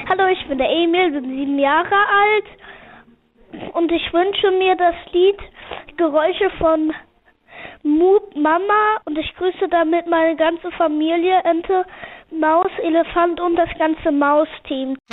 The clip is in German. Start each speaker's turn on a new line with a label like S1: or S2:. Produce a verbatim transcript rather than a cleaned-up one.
S1: Hallo, ich bin der Emil, bin sieben Jahre alt und ich wünsche mir das Lied Geräusche von Mut Mama und ich grüße damit meine ganze Familie, Ente, Maus, Elefant und das ganze Mausteam.